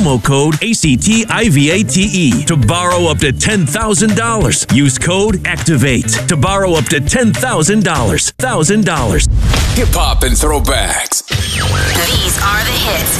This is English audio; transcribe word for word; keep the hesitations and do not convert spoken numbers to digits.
promo code A C T I V A T E to borrow up to ten thousand dollars. Use code ACTIVATE to borrow up to ten thousand dollars. one thousand dollars. Hip hop and throwbacks. These are the hits.